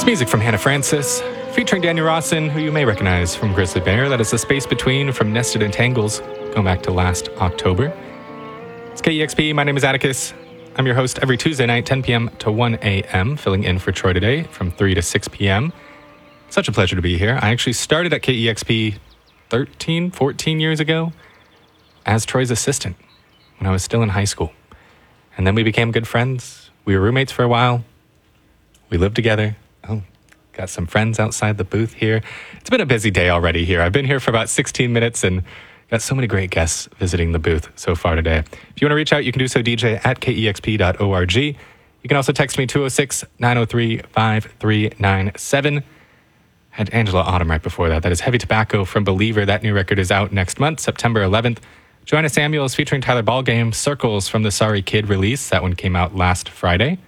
Music from Hannah Francis, featuring Daniel Rawson, who you may recognize from Grizzly Bear. That is The Space Between from Nested Entangles, going back to last October. It's KEXP. My name is Atticus. I'm your host every Tuesday night, 10 p.m. to 1 a.m., filling in for Troy today from 3 to 6 p.m. Such a pleasure to be here. I actually started at KEXP 14 years ago as Troy's assistant when I was still in high school. And then we became good friends. We were roommates for a while. We lived together. Oh, got some friends outside the booth here. It's been a busy day already here. I've been here for about 16 minutes and got so many great guests visiting the booth so far today. If you want to reach out, you can do so, DJ at kexp.org. You can also text me 206-903-5397. Had Angela Autumn right before that. That is Heavy Tobacco from Believer. That new record is out next month, September 11th. Joanna Samuels featuring Tyler Ballgame, Circles from the Sorry Kid release. That one came out last Friday.